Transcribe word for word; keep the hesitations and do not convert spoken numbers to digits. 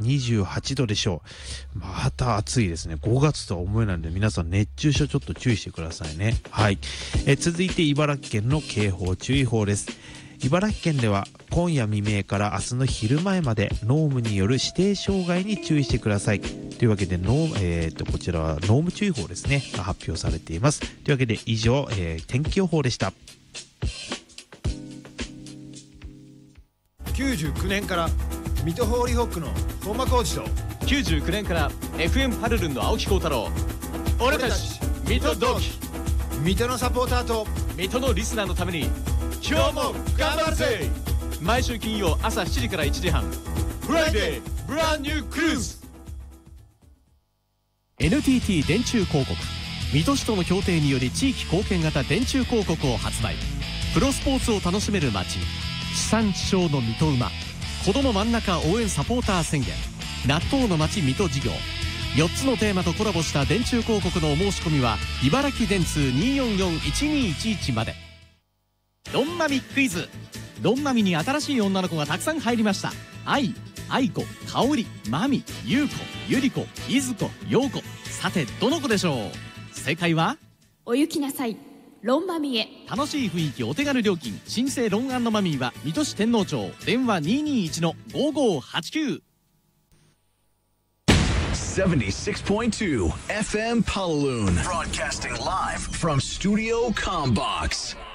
にじゅうはちどでしょう。また暑いですね。ごがつとは思えないので、皆さん熱中症ちょっと注意してくださいね。はい。えー、続いて茨城県の警報注意報です。茨城県では今夜未明から明日の昼前まで濃霧による指定障害に注意してください。というわけで濃、えー、とこちらは濃霧注意報ですねが発表されています。というわけで以上、えー、天気予報でした。 きゅうじゅうきゅうねんから水戸ホーリーホックの本間浩二ときゅうじゅうきゅうねんから エフエム パルルンの青木幸太郎、俺たち水戸同期、 水戸のサポーターと水戸のリスナーのために今日も頑張るぜ。毎週金曜朝しちじからいちじはん、フライデーブランニュークルーズ。 エヌティーティー 電柱広告、水戸市との協定により地域貢献型電柱広告を発売。プロスポーツを楽しめる街、地産地消の水戸馬、子ども真ん中応援サポーター宣言、納豆の街水戸事業、よっつのテーマとコラボした電柱広告のお申し込みは茨城電通 にーよんよんいちにーいちいち まで。ロンマミクイズ。ロンマミに新しい女の子がたくさん入りました。愛、愛子、香織、マミ、優子、ゆり子、いずこ、ようこ。さてどの子でしょう。正解はお行きなさい、ロンマミへ。 楽しい雰囲気、お手軽料金、新生ロン&マミーは水戸市天王町、電話 にーにーいちのごごはちきゅう。 seventy-six point two F M Paloon, broadcasting live from Studio Combox.